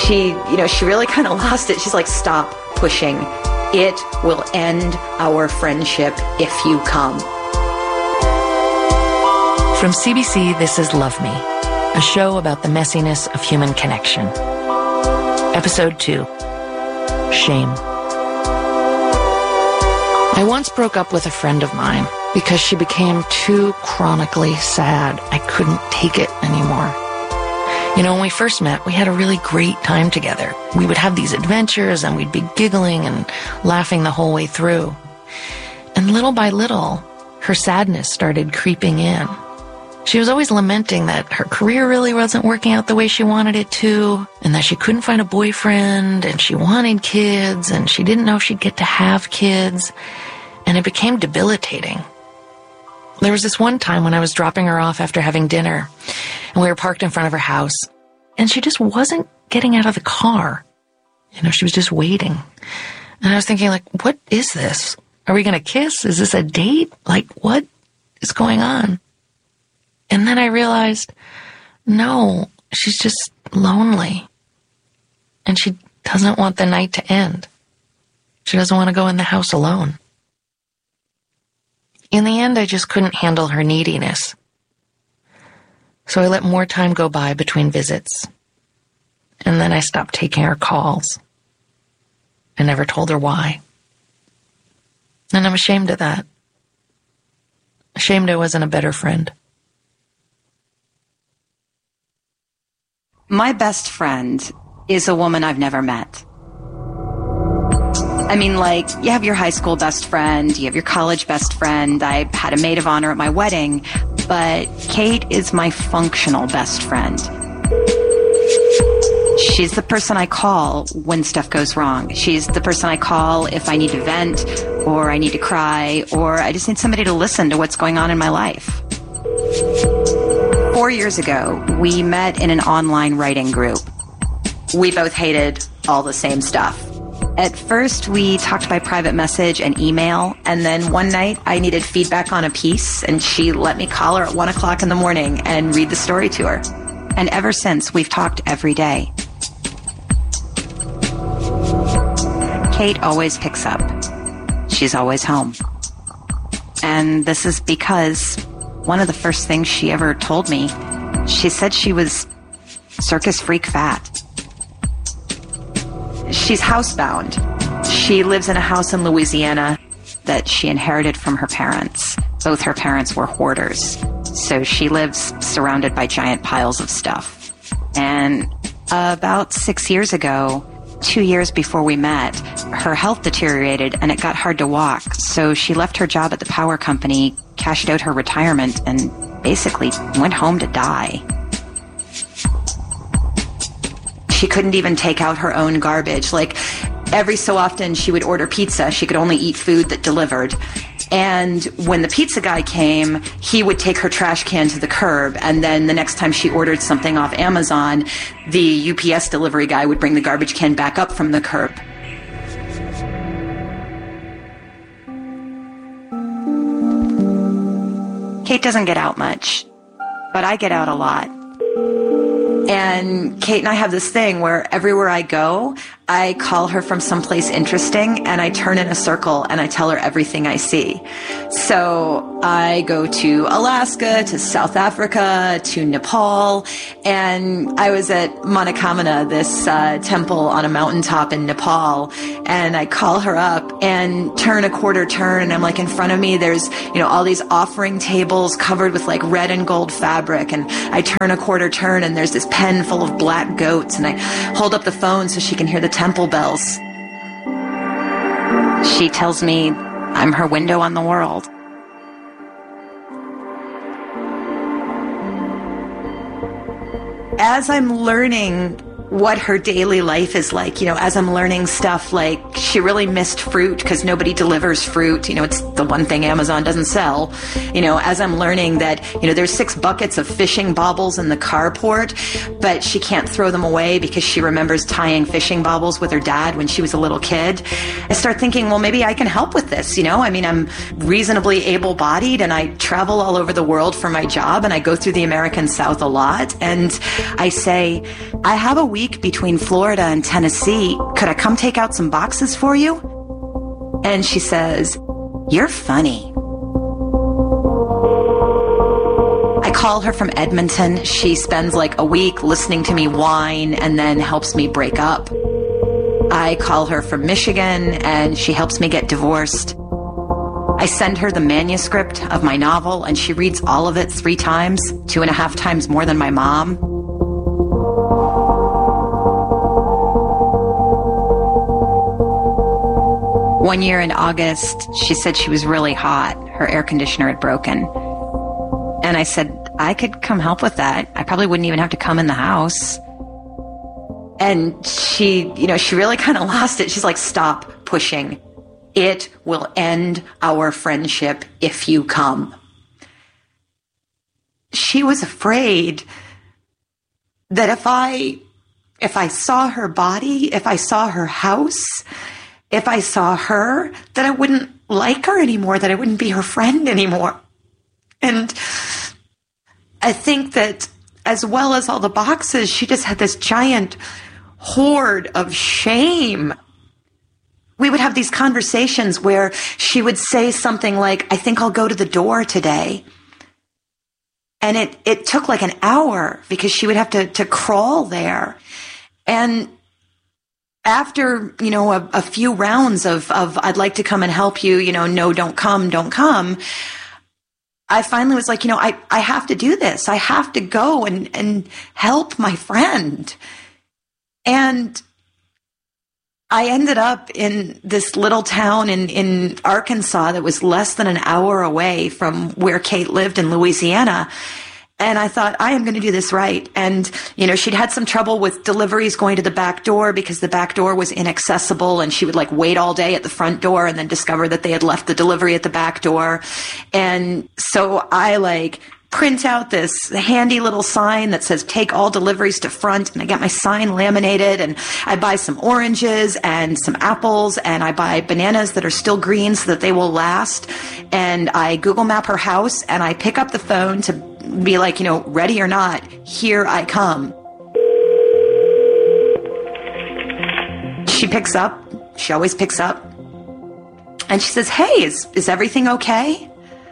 she really kind of lost it. She's like, stop pushing. It will end our friendship if you come. From CBC, this is Love Me, a show about the messiness of human connection. Episode 2, Shame. I once broke up with a friend of mine because she became too chronically sad. I couldn't take it anymore. When we first met, we had a really great time together. We would have these adventures and we'd be giggling and laughing the whole way through. And little by little, her sadness started creeping in. She was always lamenting that her career really wasn't working out the way she wanted it to, and that she couldn't find a boyfriend, and she wanted kids, and she didn't know if she'd get to have kids, and it became debilitating. There was this one time when I was dropping her off after having dinner, and we were parked in front of her house, and she just wasn't getting out of the car. She was just waiting. And I was thinking, what is this? Are we going to kiss? Is this a date? What is going on? And then I realized, no, she's just lonely. And she doesn't want the night to end. She doesn't want to go in the house alone. In the end, I just couldn't handle her neediness. So I let more time go by between visits. And then I stopped taking her calls. I never told her why. And I'm ashamed of that. Ashamed I wasn't a better friend. My best friend is a woman I've never met. I mean, you have your high school best friend, you have your college best friend. I had a maid of honor at my wedding, but Kate is my functional best friend. She's the person I call when stuff goes wrong. She's the person I call if I need to vent, or I need to cry, or I just need somebody to listen to what's going on in my life. 4 years ago, we met in an online writing group. We both hated all the same stuff. At first, we talked by private message and email, and then one night I needed feedback on a piece, and she let me call her at 1 o'clock in the morning and read the story to her. And ever since, we've talked every day. Kate always picks up. She's always home. And this is because one of the first things she ever told me, she said she was circus freak fat. She's housebound. She lives in a house in Louisiana that she inherited from her parents. Both her parents were hoarders. So she lives surrounded by giant piles of stuff. And about 6 years ago, 2 years before we met, her health deteriorated and it got hard to walk. So she left her job at the power company, cashed out her retirement, and basically went home to die. She couldn't even take out her own garbage. Every so often she would order pizza. She could only eat food that delivered. And when the pizza guy came, he would take her trash can to the curb. And then the next time she ordered something off Amazon, the UPS delivery guy would bring the garbage can back up from the curb. Kate doesn't get out much, but I get out a lot. And Kate and I have this thing where everywhere I go, I call her from someplace interesting and I turn in a circle and I tell her everything I see. So I go to Alaska, to South Africa, to Nepal, and I was at Manokamana, this temple on a mountaintop in Nepal, and I call her up and turn a quarter turn, and I'm in front of me there's, all these offering tables covered with red and gold fabric, and I turn a quarter turn and there's this pen full of black goats, and I hold up the phone so she can hear the temple bells. She tells me I'm her window on the world. As I'm learning what her daily life is like, as I'm learning stuff she really missed fruit because nobody delivers fruit. It's the one thing Amazon doesn't sell. As I'm learning that, there's 6 buckets of fishing baubles in the carport, but she can't throw them away because she remembers tying fishing baubles with her dad when she was a little kid. I start thinking, well, maybe I can help with this, I'm reasonably able-bodied and I travel all over the world for my job and I go through the American South a lot. And I say, I have a week between Florida and Tennessee. Could I come take out some boxes for you? And she says, "You're funny." I call her from Edmonton. She spends like a week listening to me whine and then helps me break up. I call her from Michigan and she helps me get divorced. I send her the manuscript of my novel and she reads all of it 3 times, 2.5 times more than my mom. One year in August, she said she was really hot. Her air conditioner had broken. And I said, I could come help with that. I probably wouldn't even have to come in the house. And she really kind of lost it. She's like, "Stop pushing. It will end our friendship if you come." She was afraid that if I saw her body, if I saw her house, if I saw her, that I wouldn't like her anymore, that I wouldn't be her friend anymore. And I think that as well as all the boxes, she just had this giant hoard of shame. We would have these conversations where she would say something like, "I think I'll go to the door today." And it took like an hour because she would have to crawl there. And after, a few rounds of "I'd like to come and help you, no, don't come. I finally was like, I have to do this. I have to go and help my friend. And I ended up in this little town in Arkansas that was less than an hour away from where Kate lived in Louisiana. And I thought, I am going to do this right. And, she'd had some trouble with deliveries going to the back door because the back door was inaccessible. And she would wait all day at the front door and then discover that they had left the delivery at the back door. And so I print out this handy little sign that says, "Take all deliveries to front." And I get my sign laminated and I buy some oranges and some apples and I buy bananas that are still green so that they will last. And I Google map her house and I pick up the phone to be like, ready or not, here I come. She picks up. She always picks up. And she says, "Hey, is everything okay?"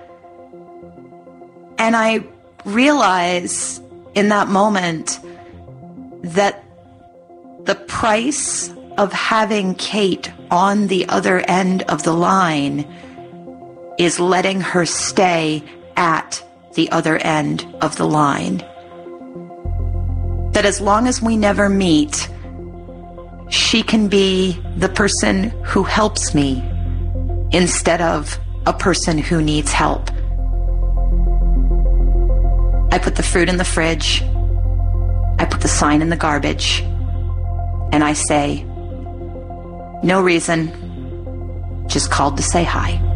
And I realize in that moment that the price of having Kate on the other end of the line is letting her stay at the other end of the line. That as long as we never meet, she can be the person who helps me instead of a person who needs help. I put the fruit in the fridge. I put the sign in the garbage. And I say, "No reason, just called to say hi."